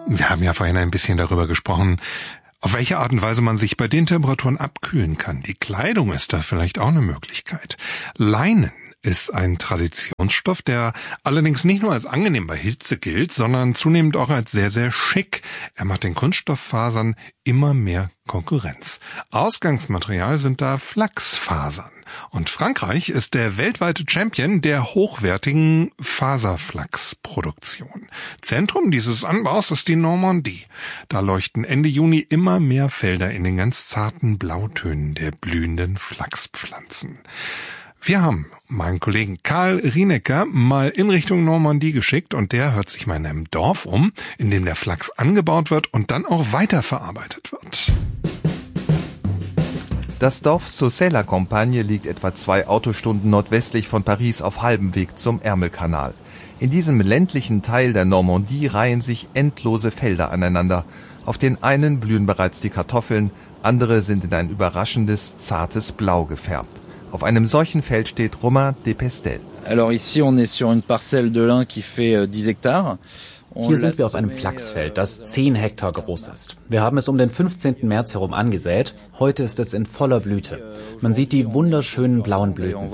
Wir haben ja vorhin ein bisschen darüber gesprochen, auf welche Art und Weise man sich bei den Temperaturen abkühlen kann. Die Kleidung ist da vielleicht auch eine Möglichkeit. Leinen ist ein Traditionsstoff, der allerdings nicht nur als angenehm bei Hitze gilt, sondern zunehmend auch als sehr, sehr schick. Er macht den Kunststofffasern immer mehr Konkurrenz. Ausgangsmaterial sind da Flachsfasern. Und Frankreich ist der weltweite Champion der hochwertigen Faserflachsproduktion. Zentrum dieses Anbaus ist die Normandie. Da leuchten Ende Juni immer mehr Felder in den ganz zarten Blautönen der blühenden Flachspflanzen. Wir haben meinen Kollegen Karl Rienecker mal in Richtung Normandie geschickt und der hört sich mal in einem Dorf um, in dem der Flachs angebaut wird und dann auch weiterverarbeitet wird. Das Dorf Saucey-la-Campagne liegt etwa 2 Autostunden nordwestlich von Paris auf halbem Weg zum Ärmelkanal. In diesem ländlichen Teil der Normandie reihen sich endlose Felder aneinander. Auf den einen blühen bereits die Kartoffeln, andere sind in ein überraschendes, zartes Blau gefärbt. Auf einem solchen Feld steht Romain Depestel. Alors ici on est sur une parcelle de lin qui fait 10 hectares. Hier sind wir auf einem Flachsfeld, das 10 Hektar groß ist. Wir haben es um den 15. März herum angesät. Heute ist es in voller Blüte. Man sieht die wunderschönen blauen Blüten.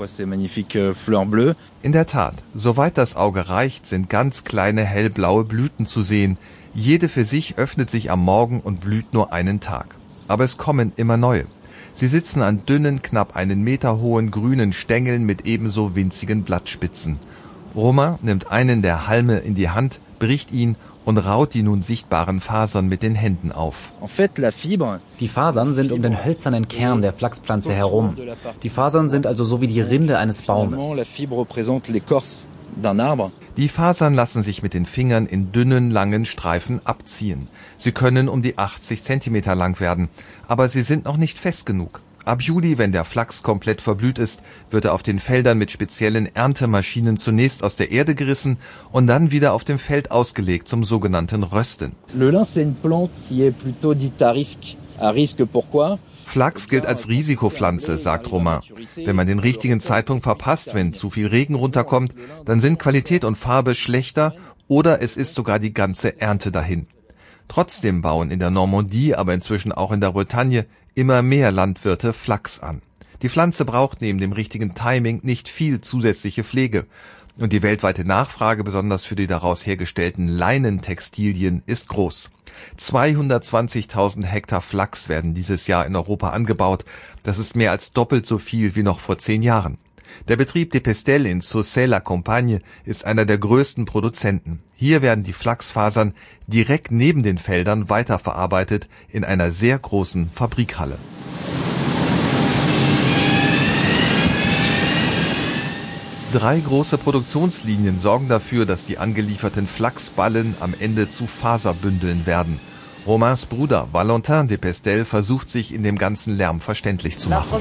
In der Tat, soweit das Auge reicht, sind ganz kleine hellblaue Blüten zu sehen. Jede für sich öffnet sich am Morgen und blüht nur einen Tag. Aber es kommen immer neue. Sie sitzen an dünnen, knapp 1 Meter hohen grünen Stängeln mit ebenso winzigen Blattspitzen. Romain nimmt einen der Halme in die Hand, bricht ihn und raut die nun sichtbaren Fasern mit den Händen auf. Die Fasern sind um den hölzernen Kern der Flachspflanze herum. Die Fasern sind also so wie die Rinde eines Baumes. Die Fasern lassen sich mit den Fingern in dünnen, langen Streifen abziehen. Sie können um die 80 Zentimeter lang werden, aber sie sind noch nicht fest genug. Ab Juli, wenn der Flachs komplett verblüht ist, wird er auf den Feldern mit speziellen Erntemaschinen zunächst aus der Erde gerissen und dann wieder auf dem Feld ausgelegt zum sogenannten Rösten. Flachs gilt als Risikopflanze, sagt Romain. Wenn man den richtigen Zeitpunkt verpasst, wenn zu viel Regen runterkommt, dann sind Qualität und Farbe schlechter oder es ist sogar die ganze Ernte dahin. Trotzdem bauen in der Normandie, aber inzwischen auch in der Bretagne, immer mehr Landwirte Flachs an. Die Pflanze braucht neben dem richtigen Timing nicht viel zusätzliche Pflege. Und die weltweite Nachfrage, besonders für die daraus hergestellten Leinentextilien, ist groß. 220.000 Hektar Flachs werden dieses Jahr in Europa angebaut. Das ist mehr als doppelt so viel wie noch vor 10 Jahren. Der Betrieb Depestel in Saucey-la-Campagne ist einer der größten Produzenten. Hier werden die Flachsfasern direkt neben den Feldern weiterverarbeitet in einer sehr großen Fabrikhalle. Drei große Produktionslinien sorgen dafür, dass die angelieferten Flachsballen am Ende zu Faserbündeln werden. Romains Bruder Valentin Depestel versucht sich in dem ganzen Lärm verständlich zu machen.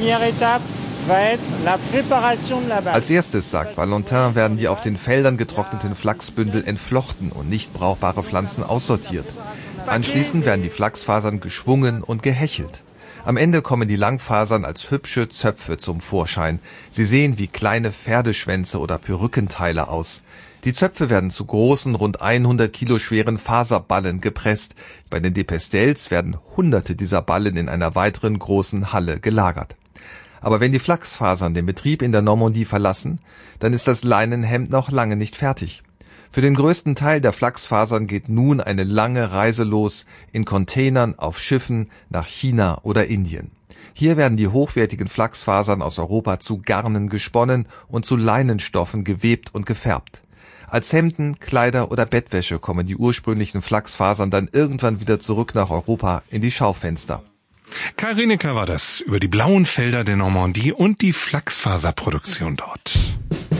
Als erstes, sagt Valentin, werden die auf den Feldern getrockneten Flachsbündel entflochten und nicht brauchbare Pflanzen aussortiert. Anschließend werden die Flachsfasern geschwungen und gehechelt. Am Ende kommen die Langfasern als hübsche Zöpfe zum Vorschein. Sie sehen wie kleine Pferdeschwänze oder Perückenteile aus. Die Zöpfe werden zu großen, rund 100 Kilo schweren Faserballen gepresst. Bei den Depestels werden Hunderte dieser Ballen in einer weiteren großen Halle gelagert. Aber wenn die Flachsfasern den Betrieb in der Normandie verlassen, dann ist das Leinenhemd noch lange nicht fertig. Für den größten Teil der Flachsfasern geht nun eine lange Reise los, in Containern, auf Schiffen, nach China oder Indien. Hier werden die hochwertigen Flachsfasern aus Europa zu Garnen gesponnen und zu Leinenstoffen gewebt und gefärbt. Als Hemden, Kleider oder Bettwäsche kommen die ursprünglichen Flachsfasern dann irgendwann wieder zurück nach Europa in die Schaufenster. Karl Rienecker war das über die blauen Felder der Normandie und die Flachsfaserproduktion dort.